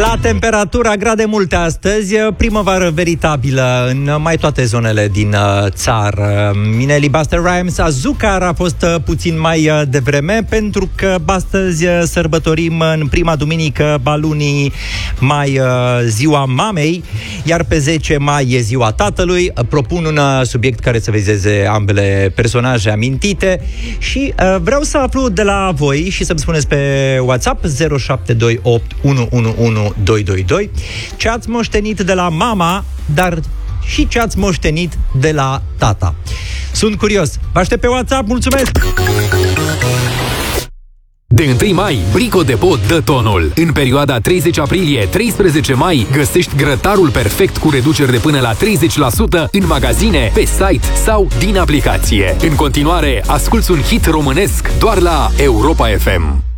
La temperatura grade multe astăzi, primăvară veritabilă în mai toate zonele din țară. Mineli Buster Rhymes, Azucar a fost puțin mai devreme, pentru că astăzi sărbătorim în prima duminică a lunii mai ziua mamei, iar pe 10 mai e ziua tatălui. Propun un subiect care să vizeze ambele personaje amintite și vreau să aflu de la voi și să-mi spuneți pe WhatsApp 0728 111222 ce ați moștenit de la mama, dar și ce ați moștenit de la tata. Sunt curios. Vă aștept pe WhatsApp. Mulțumesc! De 1 mai, Brico Depot dă tonul. În perioada 30 aprilie-13 mai, găsești grătarul perfect cu reduceri de până la 30% în magazine, pe site sau din aplicație. În continuare, asculți un hit românesc doar la Europa FM.